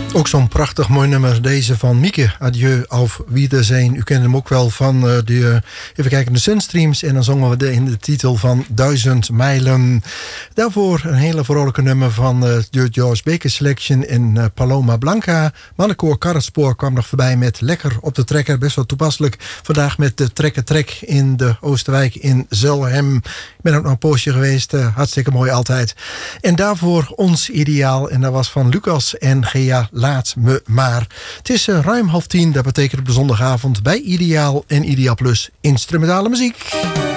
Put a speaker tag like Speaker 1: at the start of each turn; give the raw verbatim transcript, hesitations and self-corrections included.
Speaker 1: Ook zo'n prachtig mooi nummer, deze van Mieke. Adieu, auf Wiedersehen. U kent hem ook wel van uh, de, uh, even kijken, de Sunstreams. En dan zongen we de, in de titel van Duizend Mijlen. Daarvoor een hele vrolijke nummer van uh, de George Baker Selection in uh, Paloma Blanca. Mannenkoor Karretspoor kwam nog voorbij met Lekker op de Trekker. Best wel toepasselijk vandaag met de Trekker Trek in de Oosterwijk in Zelhem. Ik ben ook nog een poosje geweest. Uh, hartstikke mooi altijd. En daarvoor Ons Ideaal. En dat was van Lucas en Gea. Laat me maar. Het is uh, ruim half tien. Dat betekent op de zondagavond bij Ideaal en Ideaal Plus instrumentale muziek.